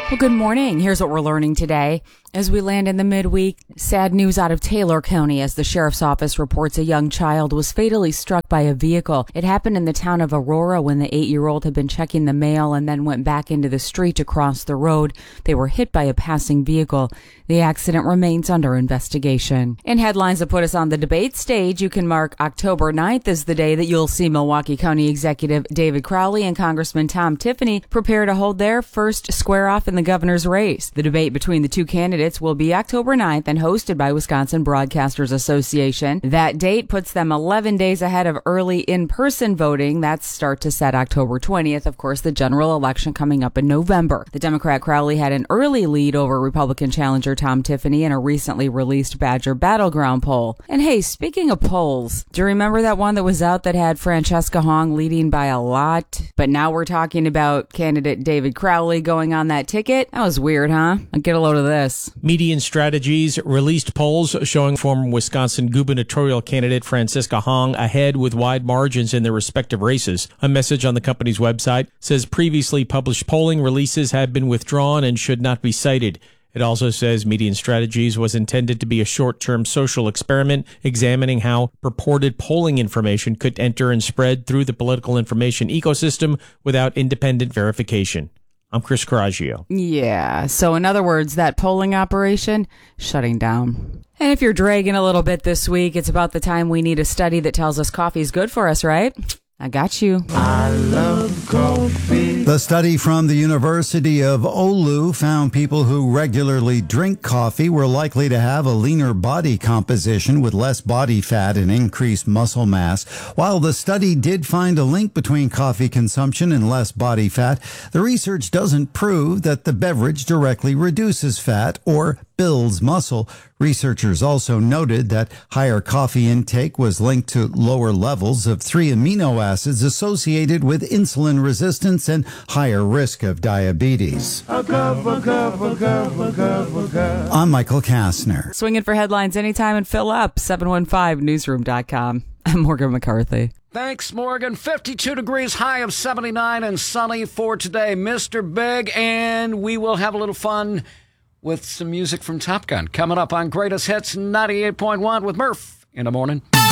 Well, good morning. Here's what we're learning today. As we land in the midweek, sad news out of Taylor County as the sheriff's office reports a young child was fatally struck by a vehicle. It happened in the town of Aurora when the 8-year-old had been checking the mail and then went back into the street to cross the road. They were hit by a passing vehicle. The accident remains under investigation. In headlines that put us on the debate stage, you can mark October 9th as the day that you'll see Milwaukee County Executive David Crowley and Congressman Tom Tiffany prepare to hold their first square-off in the governor's race. The debate between the two candidates will be October 9th and hosted by Wisconsin Broadcasters Association. That date puts them 11 days ahead of early in-person voting. That's start to set October 20th. Of course, the general election coming up in November. The Democrat Crowley had an early lead over Republican challenger Tom Tiffany in a recently released Badger Battleground poll. And hey, speaking of polls, do you remember that one that was out that had Francesca Hong leading by a lot? But now we're talking about candidate David Crowley going on that ticket? That was weird, huh? I'll get a load of this. Median Strategies released polls showing former Wisconsin gubernatorial candidate Francesca Hong ahead with wide margins in their respective races. A message on the company's website says previously published polling releases have been withdrawn and should not be cited. It also says Median Strategies was intended to be a short-term social experiment examining how purported polling information could enter and spread through the political information ecosystem without independent verification. I'm Chris Coraggio. Yeah, so in other words, that polling operation, shutting down. And if you're dragging a little bit this week, it's about the time we need a study that tells us coffee's good for us, right? I got you. I love coffee. The study from the University of Oulu found people who regularly drink coffee were likely to have a leaner body composition with less body fat and increased muscle mass. While the study did find a link between coffee consumption and less body fat, the research doesn't prove that the beverage directly reduces fat or builds muscle. Researchers also noted that higher coffee intake was linked to lower levels of 3 amino acids associated with insulin resistance and higher risk of diabetes. I'm Michael Kastner. Swinging for headlines anytime and fill up. 715newsroom.com. I'm Morgan McCarthy. Thanks, Morgan. 52 degrees, high of 79 and sunny for today. Mr. Big, and we will have a little fun with some music from Top Gun coming up on Greatest Hits 98.1 with Murph in the morning.